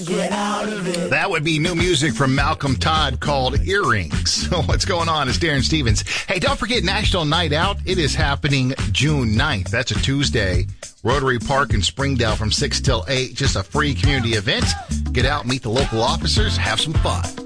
Get out of it. That would be new music from Malcolm Todd called Earrings. What's going on? It's Darren Stevens. Hey, don't forget National Night Out. It is happening June 9th. That's a Tuesday. Rotary Park in Springdale from 6 till 8. Just a free community event. Get out, meet the local officers, have some fun.